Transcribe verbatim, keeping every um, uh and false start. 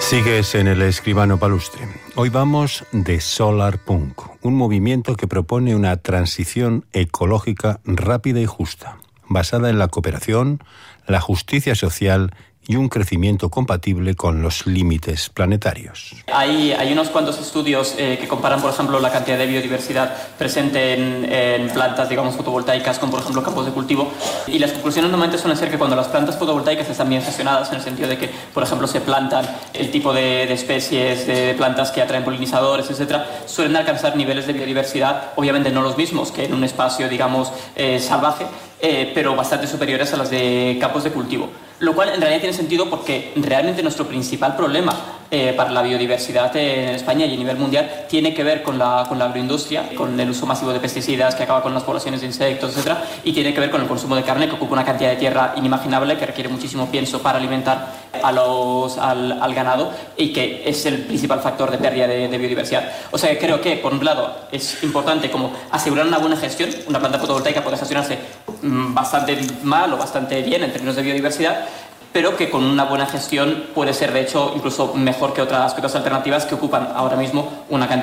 Sigues en El Escribano Palustre. Hoy vamos de Solar Punk, un movimiento que propone una transición ecológica rápida y justa, basada en la cooperación, la justicia social y un crecimiento compatible con los límites planetarios. Hay, hay unos cuantos estudios eh, que comparan, por ejemplo, la cantidad de biodiversidad presente en, en plantas, digamos, fotovoltaicas, con, por ejemplo, campos de cultivo. Y las conclusiones normalmente suelen ser que cuando las plantas fotovoltaicas están bien gestionadas, en el sentido de que, por ejemplo, se plantan el tipo de, de especies de, de plantas que atraen polinizadores, etcétera, suelen alcanzar niveles de biodiversidad, obviamente no los mismos que en un espacio, digamos, eh, salvaje, eh, pero bastante superiores a las de campos de cultivo. Lo cual en realidad tiene sentido porque realmente nuestro principal problema eh, para la biodiversidad en España y a nivel mundial tiene que ver con la, con la agroindustria, con el uso masivo de pesticidas que acaba con las poblaciones de insectos, etcétera, y tiene que ver con el consumo de carne que ocupa una cantidad de tierra inimaginable, que requiere muchísimo pienso para alimentar a los, al, al ganado y que es el principal factor de pérdida de, de biodiversidad. O sea que creo que, por un lado, es importante como asegurar una buena gestión. Una planta fotovoltaica puede gestionarse mmm, bastante mal o bastante bien en términos de biodiversidad, pero que con una buena gestión puede ser, de hecho, incluso mejor que otras, que otras alternativas que ocupan ahora mismo una cantidad